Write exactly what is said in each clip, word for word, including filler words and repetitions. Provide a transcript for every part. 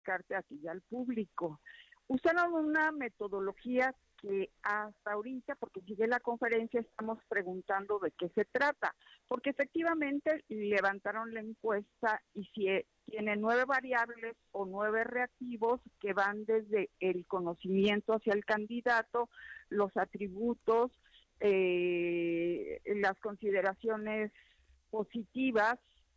explicarte a ti y al público. Usaron una metodología que hasta ahorita, porque sigue la conferencia, estamos preguntando de qué se trata, porque efectivamente levantaron la encuesta y si tiene nueve variables o nueve reactivos que van desde el conocimiento hacia el candidato, los atributos, eh, las consideraciones positivas,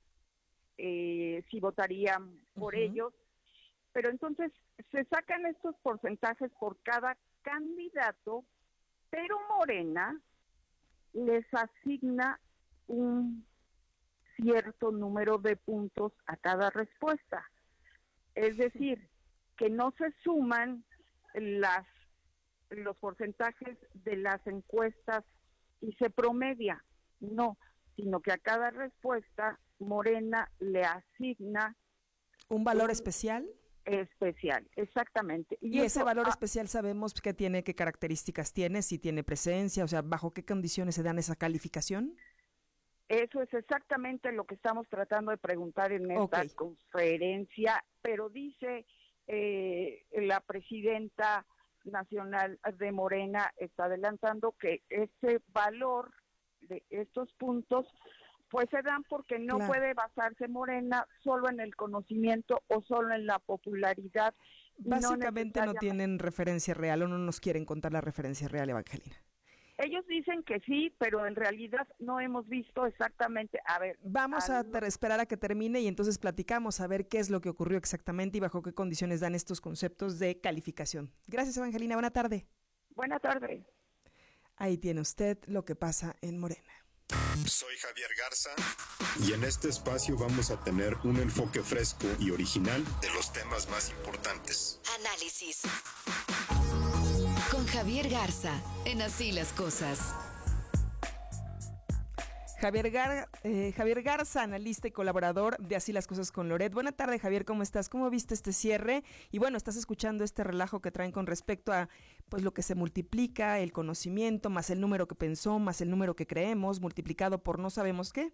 eh, si votarían por uh-huh. ellos, pero entonces se sacan estos porcentajes por cada candidato, pero Morena les asigna un cierto número de puntos a cada respuesta. Es decir, que no se suman las los porcentajes de las encuestas y se promedia, no, sino que a cada respuesta Morena le asigna un valor un, especial. Especial, exactamente. Y, y ese eso, valor ah, especial sabemos qué tiene, qué características tiene, si tiene presencia, o sea, bajo qué condiciones se dan esa calificación. Eso es exactamente lo que estamos tratando de preguntar en esta okay. conferencia, pero dice eh, la presidenta nacional de Morena, está adelantando que ese valor de estos puntos pues se dan porque no claro. puede basarse Morena solo en el conocimiento o solo en la popularidad. Básicamente no, no tienen referencia real o no nos quieren contar la referencia real, Evangelina. Ellos dicen que sí, pero en realidad no hemos visto exactamente, a ver... Vamos a ter- esperar a que termine y entonces platicamos a ver qué es lo que ocurrió exactamente y bajo qué condiciones dan estos conceptos de calificación. Gracias, Evangelina, buena tarde. Buena tarde. Ahí tiene usted lo que pasa en Morena. Soy Javier Garza y en este espacio vamos a tener un enfoque fresco y original de los temas más importantes. Análisis con Javier Garza en Así las Cosas. Javier, Gar, eh, Javier Garza, analista y colaborador de Así las Cosas con Loret. Buena tarde, Javier, ¿cómo estás? ¿Cómo viste este cierre? Y bueno, estás escuchando este relajo que traen con respecto a pues lo que se multiplica, el conocimiento, más el número que pensó, más el número que creemos, multiplicado por no sabemos qué.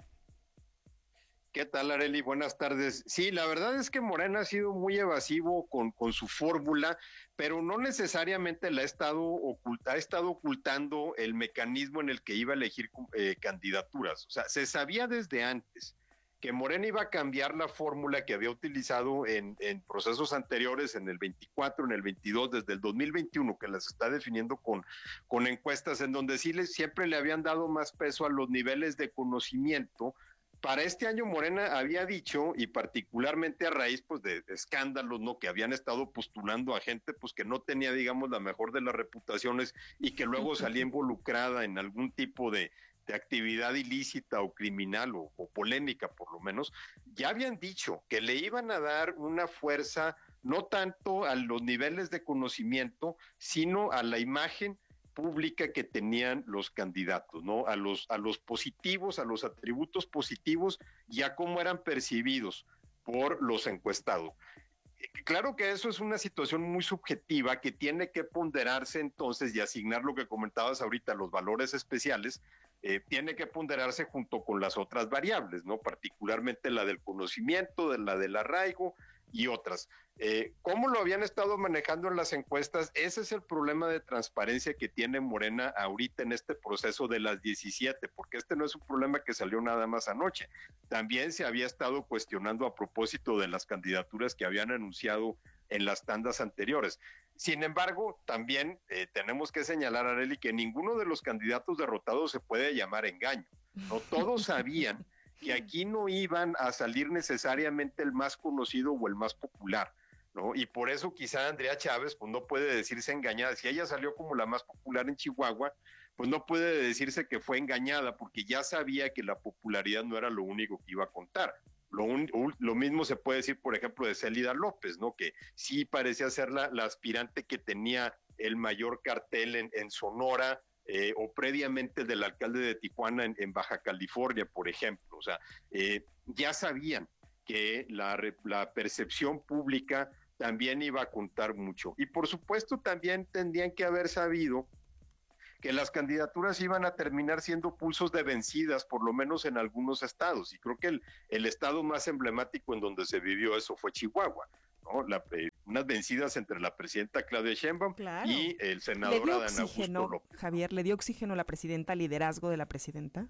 ¿Qué tal, Arely? Buenas tardes. Sí, la verdad es que Morena ha sido muy evasivo con, con su fórmula, pero no necesariamente la ha estado, oculta, ha estado ocultando el mecanismo en el que iba a elegir eh, candidaturas. O sea, se sabía desde antes que Morena iba a cambiar la fórmula que había utilizado en, en procesos anteriores, en el veinticuatro, en el veintidós, desde el dos mil veintiuno, que las está definiendo con, con encuestas en donde sí les, siempre le habían dado más peso a los niveles de conocimiento. Para este año Morena había dicho, y particularmente a raíz pues de, de escándalos, ¿no?, que habían estado postulando a gente pues que no tenía, digamos, la mejor de las reputaciones y que luego salía involucrada en algún tipo de, de actividad ilícita o criminal o, o polémica por lo menos, ya habían dicho que le iban a dar una fuerza no tanto a los niveles de conocimiento, sino a la imagen pública que tenían los candidatos, ¿no? A los, a los positivos, a los atributos positivos y a cómo eran percibidos por los encuestados. Claro que eso es una situación muy subjetiva que tiene que ponderarse entonces y asignar lo que comentabas ahorita, los valores especiales, eh, tiene que ponderarse junto con las otras variables, ¿no? Particularmente la del conocimiento, de la del arraigo y otras. Eh, ¿Cómo lo habían estado manejando en las encuestas? Ese es el problema de transparencia que tiene Morena ahorita en este proceso de las diecisiete, porque este no es un problema que salió nada más anoche. También se había estado cuestionando a propósito de las candidaturas que habían anunciado en las tandas anteriores. Sin embargo, también eh, tenemos que señalar, Arely, que ninguno de los candidatos derrotados se puede llamar engaño. No todos sabían que aquí no iban a salir necesariamente el más conocido o el más popular, ¿no? Y por eso quizá Andrea Chávez pues no puede decirse engañada. Si ella salió como la más popular en Chihuahua, pues no puede decirse que fue engañada, porque ya sabía que la popularidad no era lo único que iba a contar. Lo, un, lo mismo se puede decir, por ejemplo, de Célida López, ¿no? Que sí parecía ser la, la aspirante que tenía el mayor cartel en, en Sonora, Eh, o previamente del alcalde de Tijuana en, en Baja California, por ejemplo. O sea, eh, ya sabían que la, la percepción pública también iba a contar mucho. Y por supuesto también tendrían que haber sabido que las candidaturas iban a terminar siendo pulsos de vencidas, por lo menos en algunos estados. Y creo que el, el estado más emblemático en donde se vivió eso fue Chihuahua, ¿no? La, eh, unas vencidas entre la presidenta Claudia Sheinbaum claro. y el senador ¿Le dio Adán oxígeno, Augusto López? Javier, ¿le dio oxígeno a la presidenta, liderazgo de la presidenta?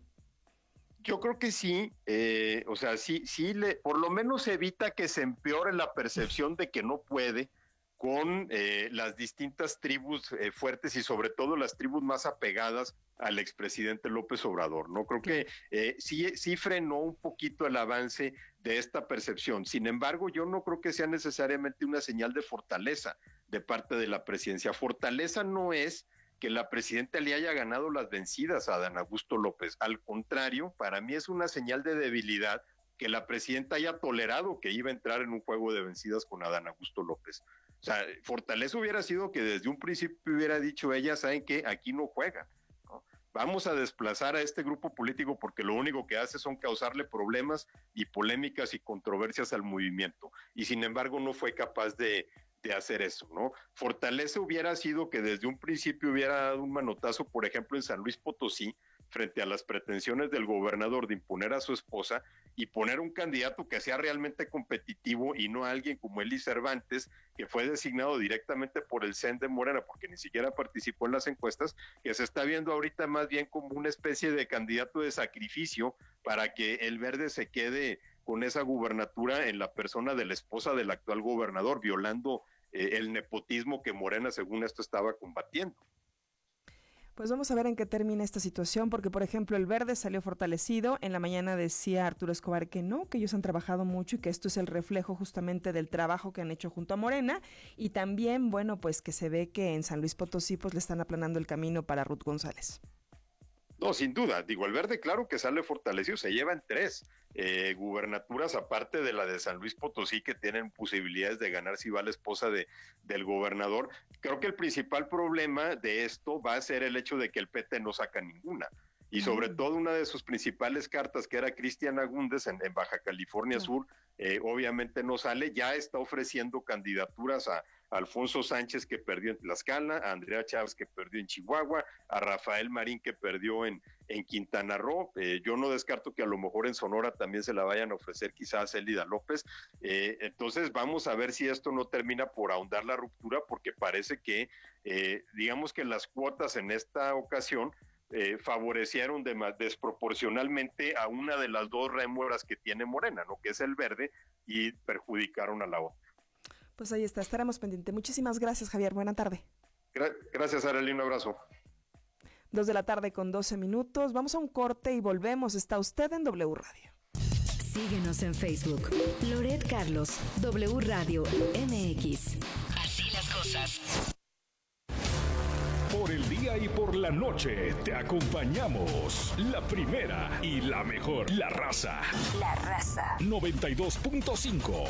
Yo creo que sí, eh, o sea, sí, sí, le, por lo menos evita que se empeore la percepción de que no puede con eh, las distintas tribus eh, fuertes y sobre todo las tribus más apegadas al expresidente López Obrador, ¿no? Creo que eh, sí, sí frenó un poquito el avance de esta percepción. Sin embargo, yo no creo que sea necesariamente una señal de fortaleza de parte de la presidencia. Fortaleza no es que la presidenta le haya ganado las vencidas a Adán Augusto López. Al contrario, para mí es una señal de debilidad que la presidenta haya tolerado que iba a entrar en un juego de vencidas con Adán Augusto López. O sea, fortaleza hubiera sido que desde un principio hubiera dicho ella, ¿saben qué? Aquí no juegan, ¿no? Vamos a desplazar a este grupo político porque lo único que hace son causarle problemas y polémicas y controversias al movimiento. Y sin embargo no fue capaz de, de hacer eso, ¿no? Fortaleza hubiera sido que desde un principio hubiera dado un manotazo, por ejemplo, en San Luis Potosí, frente a las pretensiones del gobernador de imponer a su esposa y poner un candidato que sea realmente competitivo y no a alguien como Eli Cervantes, que fue designado directamente por el C E N de Morena, porque ni siquiera participó en las encuestas, que se está viendo ahorita más bien como una especie de candidato de sacrificio para que el Verde se quede con esa gubernatura en la persona de la esposa del actual gobernador, violando eh, el nepotismo que Morena, según esto, estaba combatiendo. Pues vamos a ver en qué termina esta situación, porque por ejemplo el Verde salió fortalecido. En la mañana decía Arturo Escobar que no, que ellos han trabajado mucho y que esto es el reflejo justamente del trabajo que han hecho junto a Morena, y también, bueno, pues que se ve que en San Luis Potosí pues le están aplanando el camino para Ruth González. No, sin duda, digo, el Verde claro que sale fortalecido, se llevan tres eh, gubernaturas aparte de la de San Luis Potosí que tienen posibilidades de ganar si va la esposa de, del gobernador. Creo que el principal problema de esto va a ser el hecho de que el P T no saca ninguna. Y sobre mm. todo una de sus principales cartas, que era Cristian Agúndez en, en Baja California no. Sur, eh, obviamente no sale, ya está ofreciendo candidaturas a Alfonso Sánchez, que perdió en Tlaxcala, a Andrea Chávez, que perdió en Chihuahua, a Rafael Marín, que perdió en, en Quintana Roo. Eh, yo no descarto que a lo mejor en Sonora también se la vayan a ofrecer quizás a Célida López. Eh, entonces vamos a ver si esto no termina por ahondar la ruptura, porque parece que, eh, digamos que las cuotas en esta ocasión Eh, favorecieron de, desproporcionalmente a una de las dos rémoras que tiene Morena, ¿no? Que es el Verde, y perjudicaron a la otra. Pues ahí está, estaremos pendientes. Muchísimas gracias, Javier. Buena tarde. Gra- gracias, Arely. Un abrazo. Dos de la tarde con doce minutos. Vamos a un corte y volvemos. Está usted en W Radio. Síguenos en Facebook. Loret Carlos, W Radio M X. Así las cosas. Por el día y por la noche te acompañamos. La primera y la mejor. La Raza. La Raza. noventa y dos punto cinco.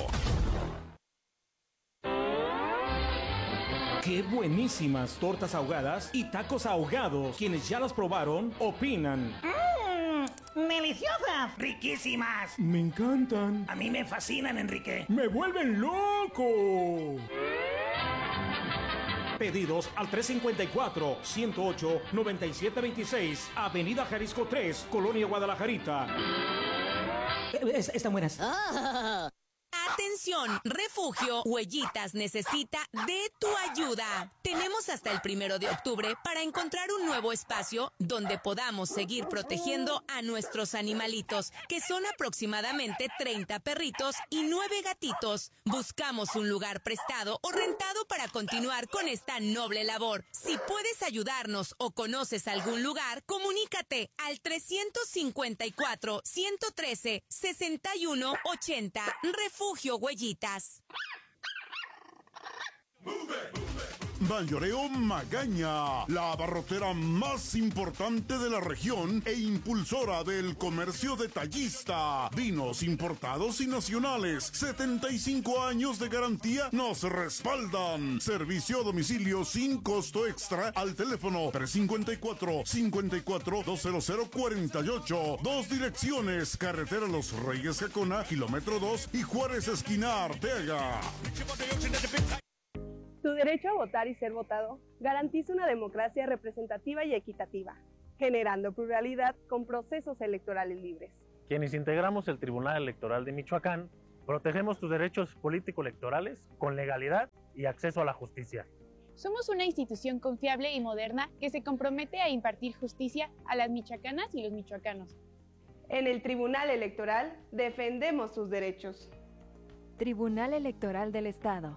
¡Qué buenísimas tortas ahogadas y tacos ahogados! Quienes ya las probaron, opinan. ¡Mmm! ¡Deliciosas! ¡Riquísimas! Me encantan. A mí me fascinan, Enrique. ¡Me vuelven loco! Pedidos al tres cinco cuatro, uno cero ocho, nueve siete dos seis, Avenida Jalisco tres, Colonia Guadalajarita. Es, están buenas. Ah. Atención, Refugio Huellitas necesita de tu ayuda. Tenemos hasta el primero de octubre para encontrar un nuevo espacio donde podamos seguir protegiendo a nuestros animalitos, que son aproximadamente treinta perritos y nueve gatitos. Buscamos un lugar prestado o rentado para continuar con esta noble labor. Si puedes ayudarnos o conoces algún lugar, comunícate al trescientos cincuenta y cuatro, ciento trece, sesenta y uno ochenta. Refugio Huellitas. Mayoreo Magaña, la abarrotera más importante de la región e impulsora del comercio detallista. Vinos importados y nacionales, setenta y cinco años de garantía nos respaldan. Servicio a domicilio sin costo extra al teléfono tres cinco cuatro, cinco cuatro, dos cero cero cuatro ocho. Dos direcciones, carretera Los Reyes Jacona, kilómetro dos y Juárez esquina Arteaga. Tu derecho a votar y ser votado garantiza una democracia representativa y equitativa, generando pluralidad con procesos electorales libres. Quienes integramos el Tribunal Electoral de Michoacán Protegemos tus derechos político-electorales con legalidad y acceso a la justicia. Somos una institución confiable y moderna que se compromete a impartir justicia a las michoacanas y los michoacanos. En el Tribunal Electoral defendemos sus derechos. Tribunal Electoral del Estado.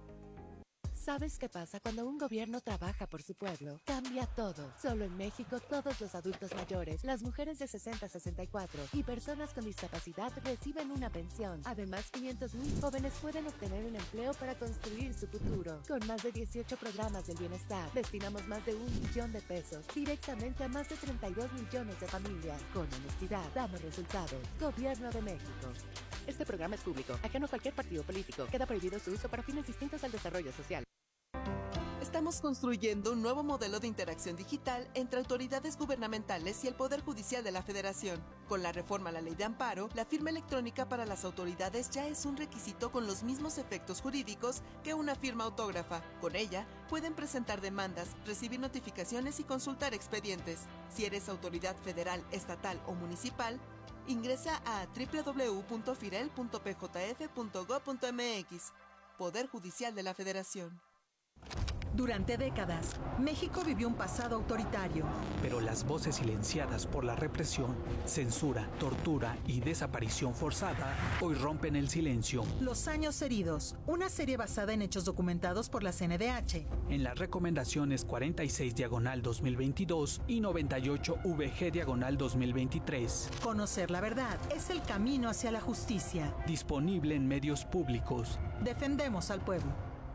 ¿Sabes qué pasa cuando un gobierno trabaja por su pueblo? Cambia todo. Solo en México, todos los adultos mayores, las mujeres de sesenta a sesenta y cuatro y personas con discapacidad reciben una pensión. Además, quinientos mil jóvenes pueden obtener un empleo para construir su futuro. Con más de dieciocho programas del bienestar, destinamos más de un millón de pesos directamente a más de treinta y dos millones de familias. Con honestidad, damos resultados. Gobierno de México. Este programa es público, ajeno a cualquier partido político. Queda prohibido su uso para fines distintos al desarrollo social. Estamos construyendo un nuevo modelo de interacción digital entre autoridades gubernamentales y el Poder Judicial de la Federación. Con la reforma a la Ley de Amparo, la firma electrónica para las autoridades ya es un requisito con los mismos efectos jurídicos que una firma autógrafa. Con ella, pueden presentar demandas, recibir notificaciones y consultar expedientes. Si eres autoridad federal, estatal o municipal, ingresa a doble u doble u doble u punto firel punto p j f punto gob punto m x. Poder Judicial de la Federación. Durante décadas, México vivió un pasado autoritario. Pero las voces silenciadas por la represión, censura, tortura y desaparición forzada hoy rompen el silencio. Los años heridos, una serie basada en hechos documentados por la C N D H. En las recomendaciones cuarenta y seis diagonal dos mil veintidós y noventa y ocho V G diagonal dos mil veintitrés. Conocer la verdad es el camino hacia la justicia. Disponible en medios públicos. Defendemos al pueblo.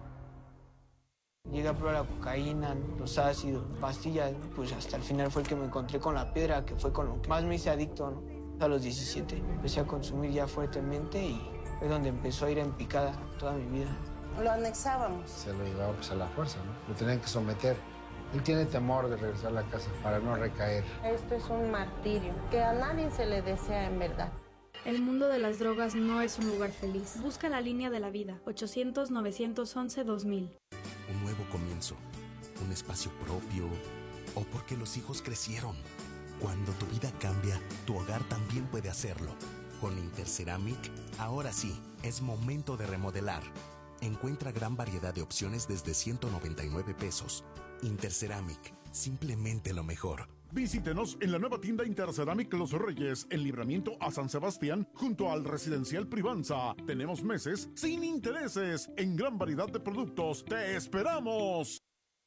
Llegué a probar la cocaína, los ácidos, pastillas, pues hasta el final fue el que me encontré con la piedra, que fue con lo que más me hice adicto, ¿no? A los diecisiete empecé a consumir ya fuertemente y fue donde empezó a ir en picada toda mi vida. Lo anexábamos. Se lo llevaba pues a la fuerza, ¿no? Lo tenían que someter. Él tiene temor de regresar a la casa para no recaer. Esto es un martirio que a nadie se le desea en verdad. El mundo de las drogas no es un lugar feliz. Busca la línea de la vida, ochocientos, novecientos once, dos mil. Un nuevo comienzo, un espacio propio, o porque los hijos crecieron. Cuando tu vida cambia, tu hogar también puede hacerlo. Con Interceramic, ahora sí, es momento de remodelar. Encuentra gran variedad de opciones desde ciento noventa y nueve pesos. Interceramic, simplemente lo mejor. Visítenos en la nueva tienda Interceramic Los Reyes, en Libramiento a San Sebastián, junto al Residencial Privanza. Tenemos meses sin intereses en gran variedad de productos. ¡Te esperamos!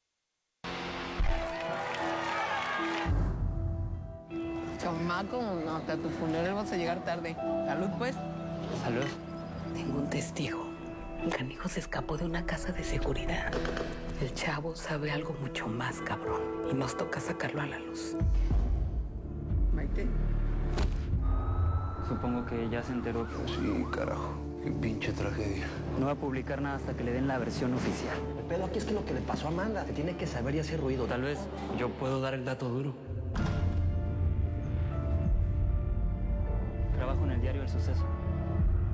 Chamaco, no, hasta tu funeral vas a llegar tarde. Salud, pues. Salud. Tengo un testigo. El canijo se escapó de una casa de seguridad. El chavo sabe algo mucho más cabrón y nos toca sacarlo a la luz. Maite. Supongo que ya se enteró. Sí, carajo. Qué pinche tragedia. No va a publicar nada hasta que le den la versión oficial. El pedo aquí es que lo que le pasó a Amanda se tiene que saber y hacer ruido. Tal vez yo puedo dar el dato duro. Trabajo en el diario El Suceso.